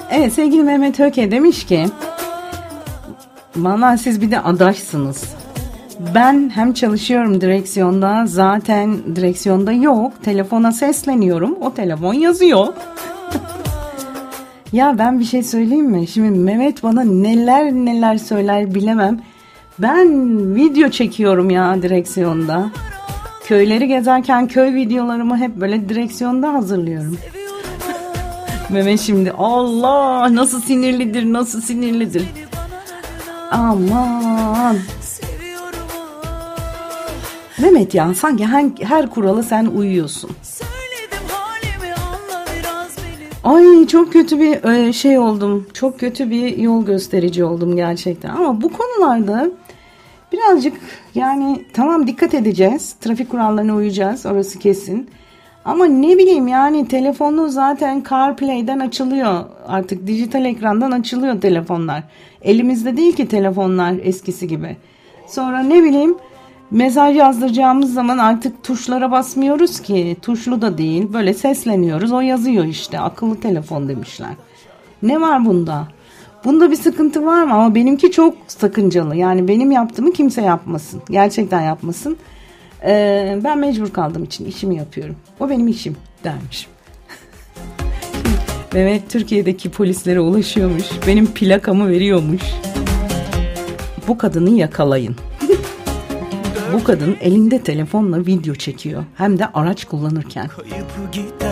Evet, sevgili Mehmet Höke demiş ki vallahi siz bir de adaşsınız. Ben hem çalışıyorum direksiyonda, zaten direksiyonda yok. Telefona sesleniyorum, o telefon yazıyor. Ya ben bir şey söyleyeyim mi? Şimdi Mehmet bana neler neler söyler bilemem. Ben video çekiyorum ya direksiyonda. Köyleri gezerken köy videolarımı hep böyle direksiyonda hazırlıyorum. Mehmet şimdi Allah nasıl sinirlidir. Aman. Mehmet ya sanki her kuralı sen uyuyorsun. Ay çok kötü bir şey oldum. Çok kötü bir yol gösterici oldum gerçekten. Ama bu konularda birazcık yani tamam dikkat edeceğiz. Trafik kurallarına uyacağız. Orası kesin. Ama ne bileyim yani telefonu zaten CarPlay'den açılıyor. Artık dijital ekrandan açılıyor telefonlar. Elimizde değil ki telefonlar eskisi gibi. Sonra ne bileyim mesaj yazdıracağımız zaman artık tuşlara basmıyoruz ki. Tuşlu da değil. Böyle sesleniyoruz. O yazıyor işte. Akıllı telefon demişler. Ne var bunda? Bunda bir sıkıntı var mı? Ama benimki çok sakıncalı. Yani benim yaptığımı kimse yapmasın. Gerçekten yapmasın. Ben mecbur kaldığım için işimi yapıyorum. O benim işim dermiş. Mehmet Türkiye'deki polislere ulaşıyormuş. Benim plakamı veriyormuş. Bu kadını yakalayın. Bu kadın elinde telefonla video çekiyor. Hem de araç kullanırken.